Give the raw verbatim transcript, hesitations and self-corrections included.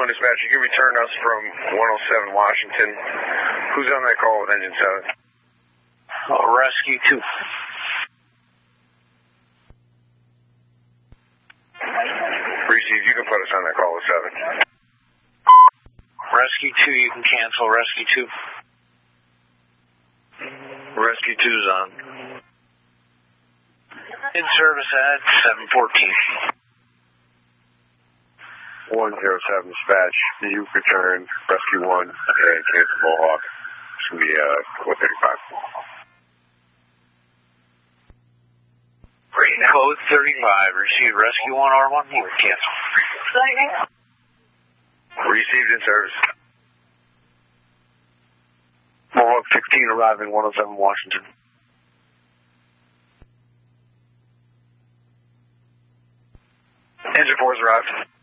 one dispatch, you can return us from one oh seven Washington. Who's on that call with engine seven? Uh, rescue two. Receive, you can put us on that call with seven. Rescue two, you can cancel. Rescue two. Rescue two's on. In service at seven fourteen. one oh seven dispatch, you return rescue one and cancel Mohawk. It's going to be uh, code thirty-five. Code thirty-five, receive rescue one R one, you can cancel. Received in service. Mohawk fifteen arriving one oh seven Washington. Engine four's arrived.